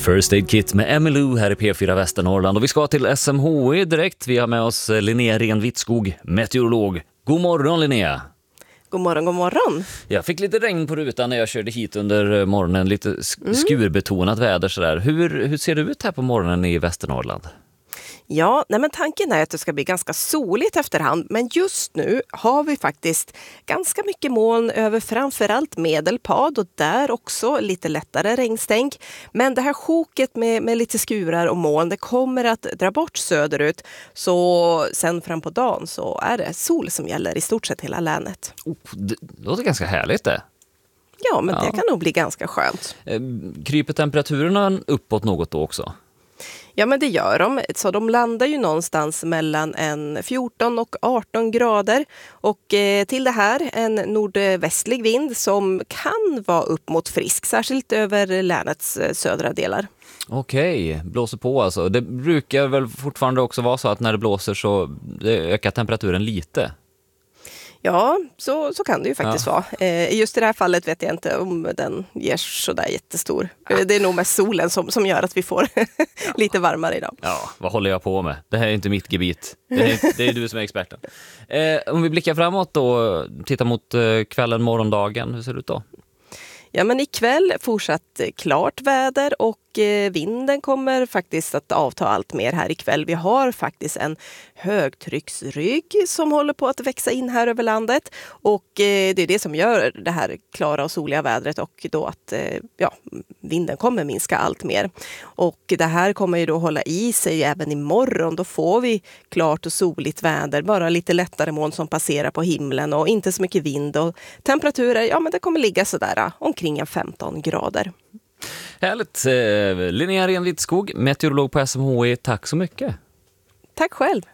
First Aid Kit med Emmylou här i P4 Västernorrland. Och vi ska till SMHI direkt. Vi har med oss Linnea Renvitskog, meteorolog. God morgon Linnea! God morgon, god morgon. Jag fick lite regn på rutan när jag körde hit under morgonen. Lite skurbetonat väder sådär. Hur ser det ut här på morgonen i Västernorrland? Ja, men tanken är att det ska bli ganska soligt efterhand. Men just nu har vi faktiskt ganska mycket moln över framförallt Medelpad och där också lite lättare regnstänk. Men det här sjoket med lite skurar och moln, det kommer att dra bort söderut. Så sen fram på dagen så är det sol som gäller i stort sett hela länet. Det låter ganska härligt det. Ja, men det kan nog bli ganska skönt. Kryper temperaturerna uppåt något då också? Ja, men det gör de. Så de landar ju någonstans mellan 14 och 18 grader. Och till det här en nordvästlig vind som kan vara upp mot frisk, särskilt över länets södra delar. Okej, blåser på alltså. Det brukar väl fortfarande också vara så att när det blåser så ökar temperaturen lite? Ja, så kan det ju faktiskt vara. Just i det här fallet vet jag inte om den ger sådär jättestor. Det är nog mest solen som gör att vi får lite varmare idag. Ja, vad håller jag på med? Det här är inte mitt gebit. Det är du som är experten. Om vi blickar framåt då, tittar mot kvällen, morgondagen, hur ser det ut då? Ja, men ikväll fortsatt klart väder och vinden kommer faktiskt att avta allt mer här ikväll. Vi har faktiskt en högtrycksrygg som håller på att växa in här över landet och det är det som gör det här klara och soliga vädret och då att vinden kommer minska allt mer. Och det här kommer ju då hålla i sig även imorgon. Då får vi klart och soligt väder, bara lite lättare moln som passerar på himlen och inte så mycket vind och temperaturer, men det kommer ligga sådär omkring 15 grader. Härligt. Linnea Renvitskog, meteorolog på SMHI. Tack så mycket. Tack själv.